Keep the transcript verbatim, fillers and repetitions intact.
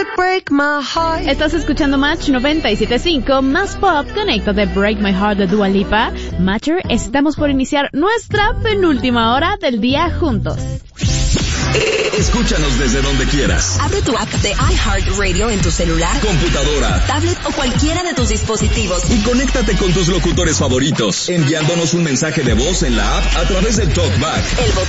break my heart. Estás escuchando Match noventa y siete punto cinco, más pop, conecta de Break My Heart de Dua Lipa. Matcher, estamos por iniciar nuestra penúltima hora del día juntos. Escúchanos desde donde quieras. Abre tu app de iHeartRadio en tu celular, computadora, tablet o cualquiera de tus dispositivos y conéctate con tus locutores favoritos, enviándonos un mensaje de voz en la app a través del TalkBack. El botón